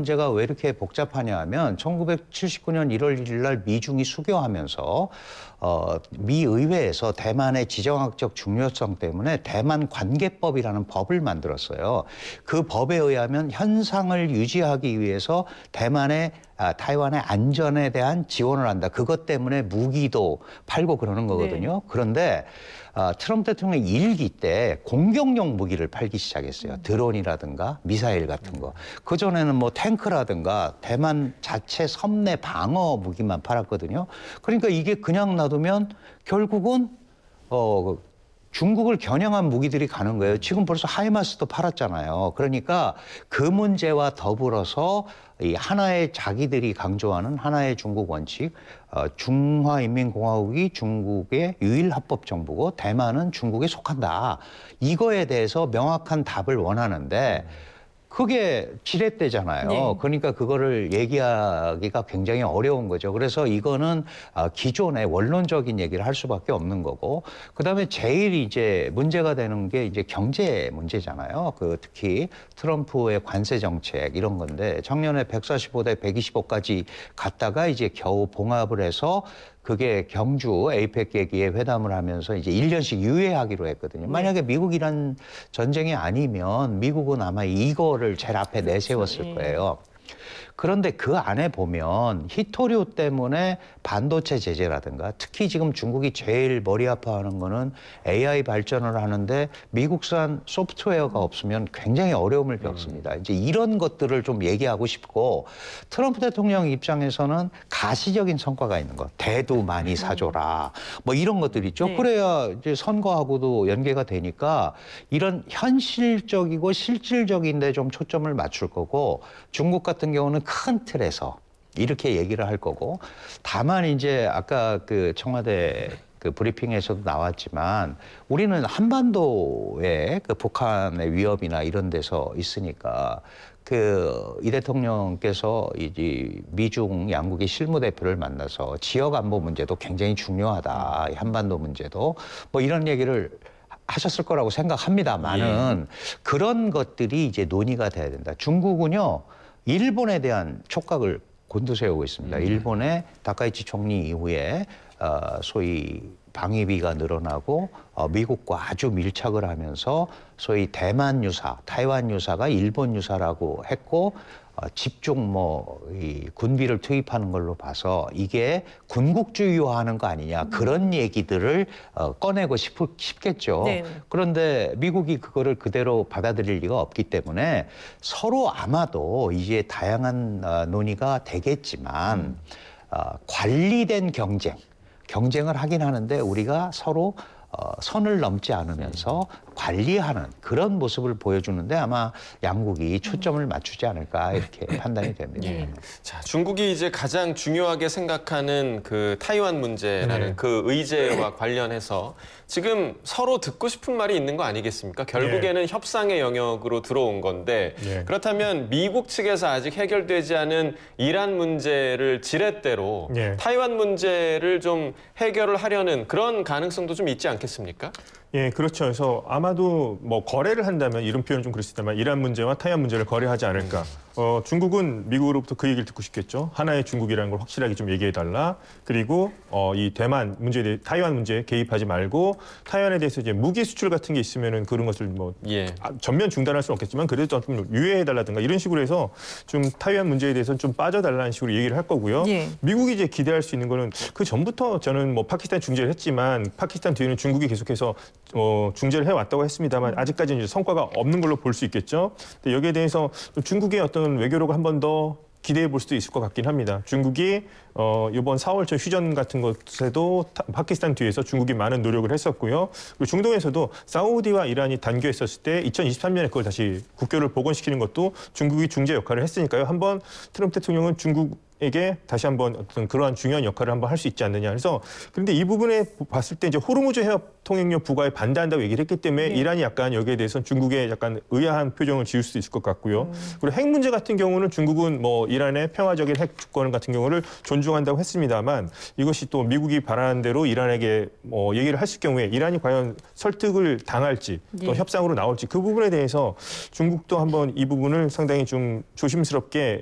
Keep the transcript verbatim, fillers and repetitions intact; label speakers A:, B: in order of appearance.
A: 문제가 왜 이렇게 복잡하냐 하면 천구백칠십구 년 일월 일일 날 미중이 수교하면서 어, 미 의회에서 대만의 지정학적 중요성 때문에 대만 관계법이라는 법을 만들었어요. 그 법에 의하면 현상을 유지하기 위해서 대만의 아, 타이완의 안전에 대한 지원을 한다. 그것 때문에 무기도 팔고 그러는 거거든요. 네. 그런데 아, 트럼프 대통령 일기 때 공격용 무기를 팔기 시작했어요. 드론이라든가 미사일 같은 거. 그전에는 뭐 탱크라든가 대만 자체 섬내 방어 무기만 팔았거든요. 그러니까 이게 그냥 놔두면 결국은 어, 중국을 겨냥한 무기들이 가는 거예요. 지금 벌써 하이마스도 팔았잖아요. 그러니까 그 문제와 더불어서 이 하나의 자기들이 강조하는 하나의 중국 원칙, 어, 중화인민공화국이 중국의 유일 합법 정부고 대만은 중국에 속한다. 이거에 대해서 명확한 답을 원하는데 그게 지렛대잖아요. 네. 그러니까 그거를 얘기하기가 굉장히 어려운 거죠. 그래서 이거는 기존의 원론적인 얘기를 할 수밖에 없는 거고, 그다음에 제일 이제 문제가 되는 게 이제 경제 문제잖아요. 그 특히 트럼프의 관세 정책 이런 건데 작년에 백사십오 대 백이십오까지 갔다가 이제 겨우 봉합을 해서 그게 경주 에이펙 얘기에 회담을 하면서 이제 일 년씩 유예하기로 했거든요. 만약에 미국 이란 전쟁이 아니면 미국은 아마 이거를 제일 앞에 내세웠을 거예요. 그런데 그 안에 보면 희토류 때문에 반도체 제재라든가 특히 지금 중국이 제일 머리 아파하는 거는 에이아이 발전을 하는데 미국산 소프트웨어가 없으면 굉장히 어려움을 겪습니다. 이제 이런 것들을 좀 얘기하고 싶고 트럼프 대통령 입장에서는 가시적인 성과가 있는 것. 대도 많이 사줘라. 뭐 이런 것들 있죠. 네. 그래야 이제 선거하고도 연계가 되니까 이런 현실적이고 실질적인 데 좀 초점을 맞출 거고 중국 같은 경우는 큰 틀에서 이렇게 얘기를 할 거고 다만 이제 아까 그 청와대 그 브리핑에서도 나왔지만 우리는 한반도에 그 북한의 위협이나 이런 데서 있으니까 그 이 대통령께서 이제 미중 양국의 실무대표를 만나서 지역 안보 문제도 굉장히 중요하다. 한반도 문제도 뭐 이런 얘기를 하셨을 거라고 생각합니다만은 예. 그런 것들이 이제 논의가 돼야 된다. 중국은요. 일본에 대한 촉각을 곤두세우고 있습니다. 음. 일본의 다카이치 총리 이후에 어, 소위 방위비가 늘어나고 어, 미국과 아주 밀착을 하면서 소위 대만 유사, 타이완 유사가 일본 유사라고 했고 어, 집중 뭐 이 군비를 투입하는 걸로 봐서 이게 군국주의화하는 거 아니냐 그런 얘기들을 어, 꺼내고 싶, 싶겠죠. 네. 그런데 미국이 그거를 그대로 받아들일 리가 없기 때문에 서로 아마도 이제 다양한 어, 논의가 되겠지만 음. 어, 관리된 경쟁, 경쟁을 하긴 하는데 우리가 서로 어, 선을 넘지 않으면서 관리하는 그런 모습을 보여주는데 아마 양국이 초점을 맞추지 않을까 이렇게 판단이 됩니다.
B: 예. 자, 중국이 이제 가장 중요하게 생각하는 그 타이완 문제라는 네. 그 의제와 관련해서 지금 서로 듣고 싶은 말이 있는 거 아니겠습니까? 결국에는 예. 협상의 영역으로 들어온 건데 예. 그렇다면 미국 측에서 아직 해결되지 않은 이란 문제를 지렛대로 예. 타이완 문제를 좀 해결을 하려는 그런 가능성도 좀 있지 않겠습니까?
C: 예, 그렇죠. 그래서 아마도 뭐 거래를 한다면 이런 표현은 좀 그렇습니다만 이란 문제와 타이완 문제를 거래하지 않을까. 음. 어, 중국은 미국으로부터 그 얘기를 듣고 싶겠죠. 하나의 중국이라는 걸 확실하게 좀 얘기해달라. 그리고 어, 이 대만 문제에 대해 타이완 문제에 개입하지 말고 타이완에 대해서 이제 무기 수출 같은 게 있으면은 그런 것을 뭐 예. 전면 중단할 수는 없겠지만 그래도 좀 유예해달라든가 이런 식으로 해서 좀 타이완 문제에 대해서는 좀 빠져달라는 식으로 얘기를 할 거고요. 예. 미국이 이제 기대할 수 있는 거는 그 전부터 저는 뭐 파키스탄 중재를 했지만 파키스탄 뒤에는 중국이 계속해서 어, 중재를 해왔다고 했습니다만 아직까지는 이제 성과가 없는 걸로 볼 수 있겠죠. 근데 여기에 대해서 중국의 어떤 외교력을 한 번 더 기대해 볼 수도 있을 것 같긴 합니다. 중국이 어, 이번 사월초 휴전 같은 것에도 타, 파키스탄 뒤에서 중국이 많은 노력을 했었고요. 그리고 중동에서도 사우디와 이란이 단교했었을 때 이천이십삼 년에 그걸 다시 국교를 복원시키는 것도 중국이 중재 역할을 했으니까요. 한번 트럼프 대통령은 중국 에게 다시 한번 어떤 그러한 중요한 역할을 한번 할 수 있지 않느냐. 그래서 그런데 이 부분에 봤을 때 이제 호르무즈 해협 통행료 부과에 반대한다고 얘기를 했기 때문에 네. 이란이 약간 여기에 대해서는 중국에 약간 의아한 표정을 지을 수도 있을 것 같고요. 음. 그리고 핵 문제 같은 경우는 중국은 뭐 이란의 평화적인 핵 주권 같은 경우를 존중한다고 했습니다만 이것이 또 미국이 바라는 대로 이란에게 뭐 얘기를 했을 경우에 이란이 과연 설득을 당할지 또 네. 협상으로 나올지 그 부분에 대해서 중국도 한번 이 부분을 상당히 좀 조심스럽게